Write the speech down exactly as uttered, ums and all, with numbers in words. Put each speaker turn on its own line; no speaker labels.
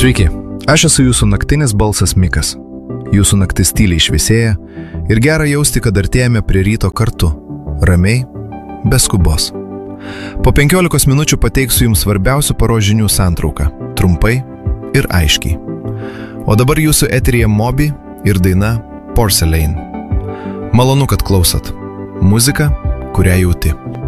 Sveiki, aš esu jūsų naktinis balsas Mikas. Jūsų naktis tyliai šviesėja ir gera jausti, kad artėjame prie ryto kartu, ramiai, be skubos. Po penkiolikos minučių pateiksiu jums svarbiausių paros žinių santrauką, trumpai ir aiškiai. O dabar jūsų eteryje Moby ir daina Porcelain. Malonu, kad klausot. Muzika, kurią jauti.